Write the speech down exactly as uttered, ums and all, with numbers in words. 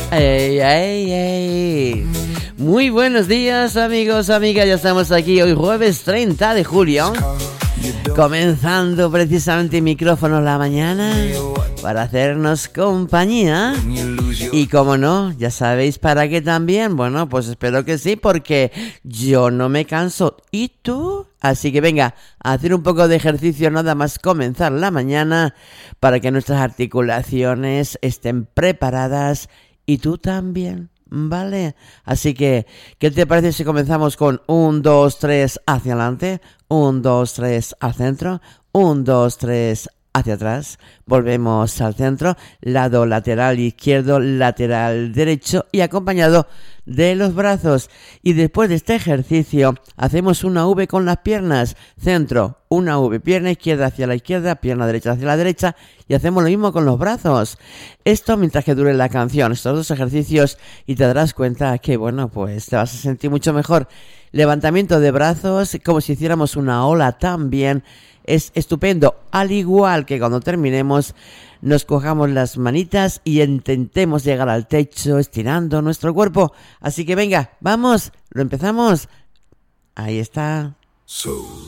Ey, ey, ey. Muy buenos días, amigos, amigas. Ya estamos aquí hoy jueves treinta de julio, comenzando precisamente micrófono la mañana para hacernos compañía. Y como no, ya sabéis para qué también. Bueno, pues espero que sí, porque yo no me canso. ¿Y tú? Así que venga, a hacer un poco de ejercicio nada más comenzar la mañana para que nuestras articulaciones estén preparadas y tú también, ¿vale? Así que, ¿qué te parece si comenzamos con un, dos, tres hacia adelante, un, dos, tres al centro, un, dos, tres hacia atrás, volvemos al centro, lado lateral izquierdo, lateral derecho y acompañado de los brazos. Y después de este ejercicio hacemos una V con las piernas, centro, una V, pierna izquierda hacia la izquierda, pierna derecha hacia la derecha, y hacemos lo mismo con los brazos. Esto mientras que dure la canción, estos dos ejercicios, y te darás cuenta que, bueno, pues te vas a sentir mucho mejor. Levantamiento de brazos, como si hiciéramos una ola también. Es estupendo, al igual que cuando terminemos nos cojamos las manitas y intentemos llegar al techo estirando nuestro cuerpo. Así que venga, vamos, lo empezamos. Ahí está. So.